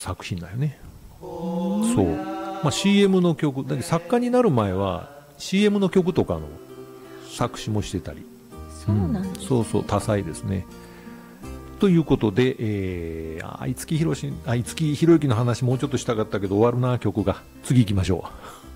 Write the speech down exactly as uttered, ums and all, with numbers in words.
作品だよね。そう。まあ シーエム の曲、だけど作家になる前は シーエム の曲とかの作詞もしてたり。 そうなんです、ね、 うん、そうそう、多彩ですね。ということで、えー、あ、五木ひろし、あ、五木ひろゆきの話もうちょっとしたかったけど終わるな、曲が。次行きましょう。